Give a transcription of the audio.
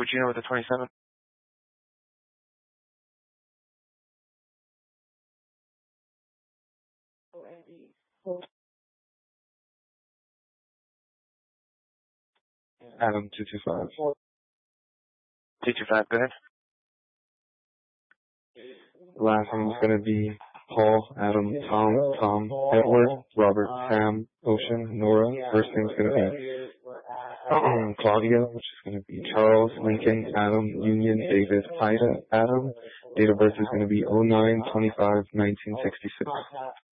Regina with the 27. Adam 225. 225, go ahead. The last one's going to be Paul, Adam, Tom, Edward, Robert, Sam, Ocean, Nora. First name's going to be Claudia, which is going to be Charles, Lincoln, Adam, Union, David, Ida, Adam. Date of birth is going to be 09/25/1966.